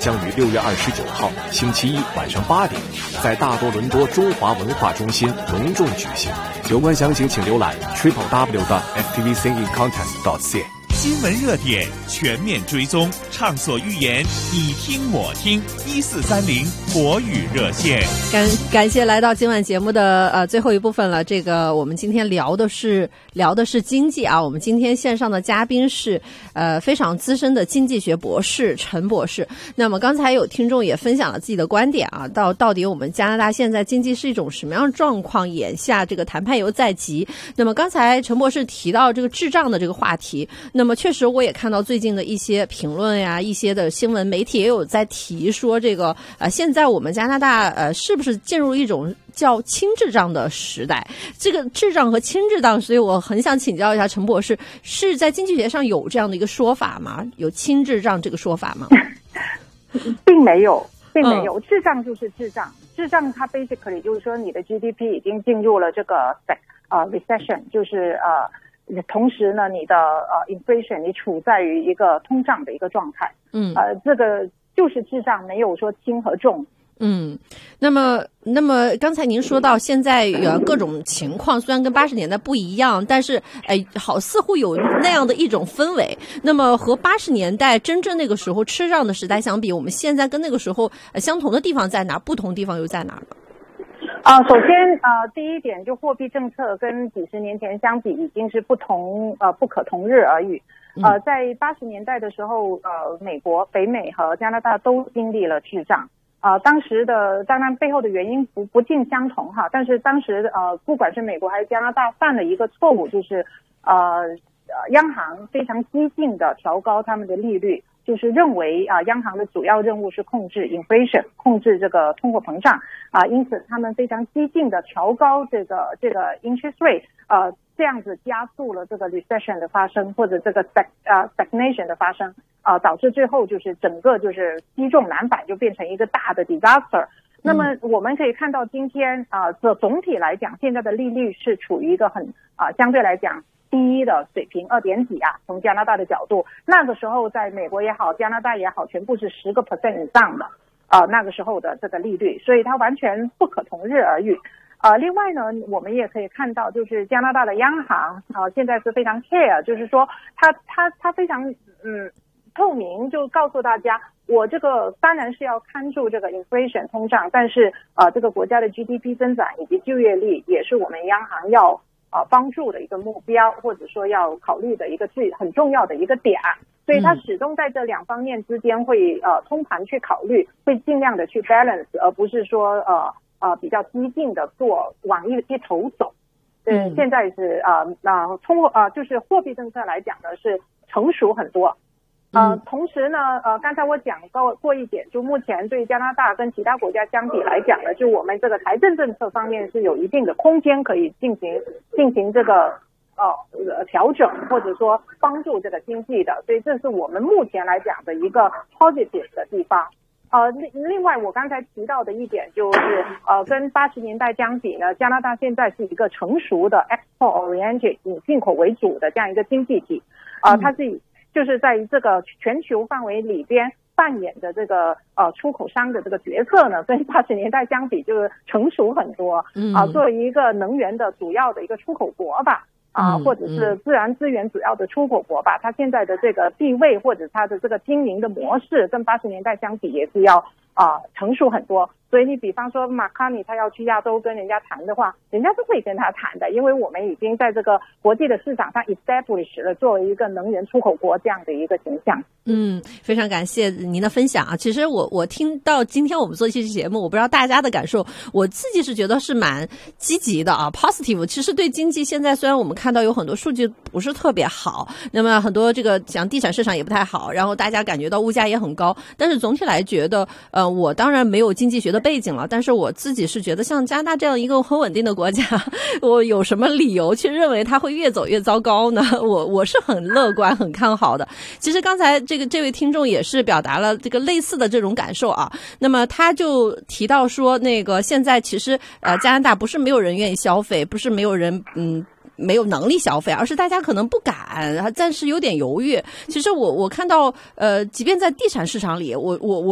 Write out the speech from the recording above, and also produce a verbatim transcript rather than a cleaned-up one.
将于六月二十九号星期一晚上八点，在大多伦多中华文化中心隆重举行。有关详情请浏览 triple w dot f t v singing contest dot c a。 新闻热点全面追踪，畅所欲言，你听我听，一四三零国语热线。 感感谢来到今晚节目的呃最后一部分了。这个我们今天聊的是聊的是经济啊。我们今天线上的嘉宾是呃非常资深的经济学博士陈博士。那么刚才有听众也分享了自己的观点啊，到到底我们加拿大现在经济是一种什么样的状况？眼下这个谈判犹在即。那么刚才陈博士提到这个滞胀的这个话题，那么确实我也看到最近的一些评论呀，一些的新闻媒体也有在提说这个呃现在我们加拿大呃是不是进入一种叫轻滞胀的时代？这个滞胀和轻滞胀，所以我很想请教一下陈博士，是在经济学上有这样的一个说法吗？有轻滞胀这个说法吗？ 并没有，并没有。滞胀就是滞胀，滞胀它 basically 就是说你的 G D P 已经进入了这个呃 recession， 就是呃。同时呢，你的呃 inflation 你处在于一个通胀的一个状态，嗯，呃，这个就是滞胀，没有说轻和重。 嗯，那么，那么刚才您说到现在呃各种情况虽然跟八十年代不一样，但是哎，好似乎有那样的一种氛围。那么和八十年代真正那个时候吃胀的时代相比，我们现在跟那个时候、呃、相同的地方在哪？不同地方又在哪呢？ 啊、呃，首先呃，第一点就货币政策跟几十年前相比已经是不同呃不可同日而语。呃，在八十年代的时候，呃，美国、北美和加拿大都经历了滞胀。呃，当时的当然背后的原因不不尽相同哈，但是当时呃，不管是美国还是加拿大犯了一个错误，就是呃呃央行非常激进的调高他们的利率。就是认为啊，央行的主要任务是控制 inflation， 控制这个通货膨胀啊，因此他们非常激进的调高这个这个 interest rate， 呃，这样子加速了这个 recession 的发生，或者这个 stag 啊 stagnation 的发生啊，导致最后就是整个就是积重难返，就变成一个大的 disaster。那么我们可以看到今天啊，这总体来讲，现在的利率是处于一个很啊相对来讲低的水平，二点几啊，从加拿大的角度，那个时候在美国也好，加拿大也好，全部是十个 percent 以上的，呃，那个时候的这个利率，所以它完全不可同日而语。呃，另外呢，我们也可以看到，就是加拿大的央行啊、呃，现在是非常 care， 就是说它它它非常嗯透明，就告诉大家，我这个当然是要看住这个 inflation 通胀，但是呃，这个国家的 G D P 增长以及就业率也是我们央行要。呃，帮助的一个目标，或者说要考虑的一个最很重要的一个点，所以它始终在这两方面之间会呃通盘去考虑，会尽量的去 balance， 而不是说呃呃比较激进的做往一一头走。嗯，现在是呃呃通呃就是货币政策来讲呢是成熟很多。呃，同时呢，呃，刚才我讲过过一点，就目前对加拿大跟其他国家相比来讲呢，就我们这个财政政策方面是有一定的空间可以进行进行这个呃调整，或者说帮助这个经济的，所以这是我们目前来讲的一个 positive 的地方。呃，另另外我刚才提到的一点就是，呃，跟八十年代相比呢，加拿大现在是一个成熟的 export oriented 以进口为主的这样一个经济体，啊、呃，它是以就是在这个全球范围里边扮演的这个呃出口商的这个角色呢，跟八十年代相比就是成熟很多。嗯，啊，作为一个能源的主要的一个出口国吧，啊，或者是自然资源主要的出口国吧，它现在的这个地位或者它的这个经营的模式，跟八十年代相比也是要啊成熟很多。所以你比方说马卡尼他要去亚洲跟人家谈的话，人家是会跟他谈的，因为我们已经在这个国际的市场上 establish 了作为一个能源出口国这样的一个形象。 嗯，非常感谢您的分享啊！其实我我听到今天我们做这期节目，我不知道大家的感受，我自己是觉得是蛮积极的啊 ，positive。其实对经济现在虽然我们看到有很多数据不是特别好，那么很多这个像地产市场也不太好，然后大家感觉到物价也很高，但是总体来觉得，呃，我当然没有经济学的背景了，但是我自己是觉得像加拿大这样一个很稳定的国家，我有什么理由去认为它会越走越糟糕呢？我我是很乐观很看好的。其实刚才这个这位听众也是表达了这个类似的这种感受啊，那么他就提到说，那个现在其实呃加拿大不是没有人愿意消费，不是没有人嗯没有能力消费，而是大家可能不敢，暂时有点犹豫。其实我我看到呃即便在地产市场里，我我我